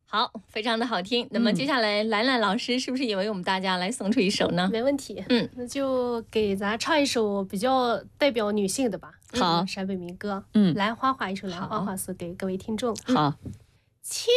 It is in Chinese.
好，非常的好听。那么接下来兰兰老师是不是也为我们大家来送出一首呢？ 没问题。那就给咱唱一首比较代表女性的吧。 好， 陕北民歌。兰花花一首兰花花送给各位听众。 好。